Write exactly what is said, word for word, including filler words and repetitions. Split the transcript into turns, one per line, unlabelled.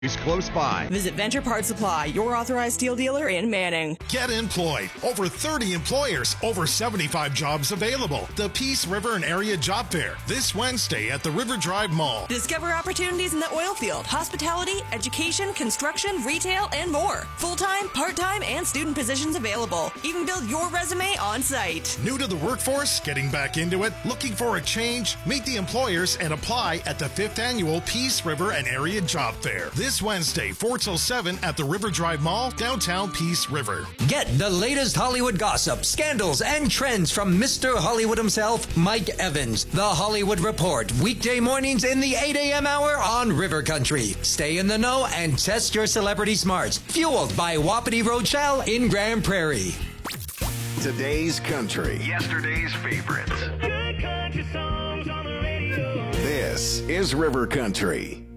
is close by.
Visit Venture Parts Supply, your authorized steel dealer in Manning.
Get employed. Over thirty employers, over seventy-five jobs available. The Peace River and Area Job Fair this Wednesday at the River Drive Mall.
Discover opportunities in the oil field, hospitality, education, construction, retail, and more. Full-time, part-time, and student positions available. Even build your resume on site.
New to the workforce? Getting back into it? Looking for a change? Meet the employers and apply at the fifth Annual Peace River and Area Job Fair. This This Wednesday, four till seven at the River Drive Mall, downtown Peace River.
Get the latest Hollywood gossip, scandals, and trends from Mister Hollywood himself, Mike Evans. The Hollywood Report, weekday mornings in the eight a.m. hour on River Country. Stay in the know and test your celebrity smarts. Fueled by Wapiti Rochelle in Grand Prairie.
Today's country.
Yesterday's favorites.
This is River Country.